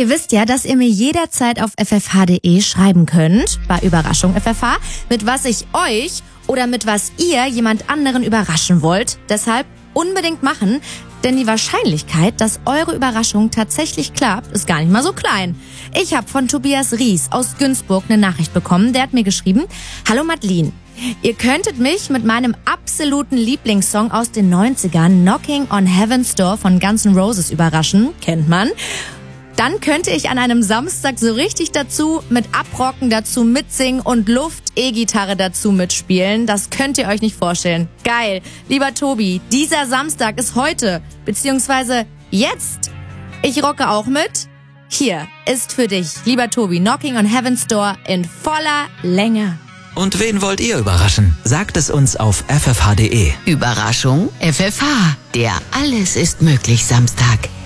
Ihr wisst ja, dass ihr mir jederzeit auf ffh.de schreiben könnt, bei Überraschung FFH, mit was ich euch oder mit was ihr jemand anderen überraschen wollt. Deshalb unbedingt machen, denn die Wahrscheinlichkeit, dass eure Überraschung tatsächlich klappt, ist gar nicht mal so klein. Ich habe von Tobias Ries aus Günzburg eine Nachricht bekommen. Der hat mir geschrieben: Hallo Madeline, ihr könntet mich mit meinem absoluten Lieblingssong aus den 90ern, Knocking on Heaven's Door von Guns N' Roses überraschen. Kennt man. Dann könnte ich an einem Samstag so richtig dazu mit Abrocken dazu mitsingen und Luft-E-Gitarre dazu mitspielen. Das könnt ihr euch nicht vorstellen. Geil. Lieber Tobi, dieser Samstag ist heute, beziehungsweise jetzt. Ich rocke auch mit. Hier ist für dich, lieber Tobi, Knocking on Heaven's Door in voller Länge. Und wen wollt ihr überraschen? Sagt es uns auf ffh.de. Überraschung FFH. Der Alles ist möglich Samstag.